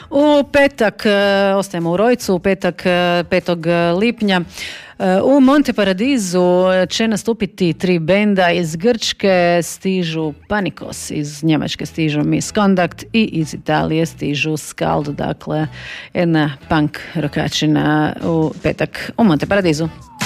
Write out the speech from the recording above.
U petak, ostajemo u Rojcu, u petak 5. lipnja, u Monte Paradisu će nastupiti 3 benda. Iz Grčke stižu Panikos, iz Njemačke stižu Misconduct i iz Italije stižu Skald, dakle jedna punk rokačina u petak u Monte Paradisu.